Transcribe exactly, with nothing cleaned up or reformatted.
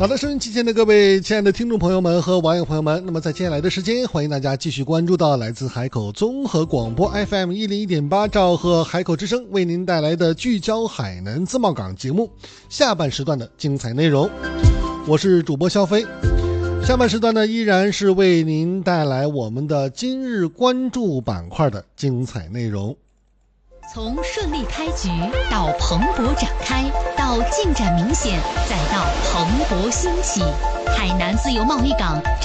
好的，收音机前的各位亲爱的听众朋友们和网友朋友们，那么在接下来的时间，欢迎大家继续关注到来自海口综合广播 F M 一零一点八兆赫海口之声为您带来的聚焦海南自贸港节目下半时段的精彩内容。我是主播肖飞，下半时段呢依然是为您带来我们的今日关注板块的精彩内容。 从顺利开局到蓬勃展开，到进展明显，再到蓬勃兴起，海南自由贸易港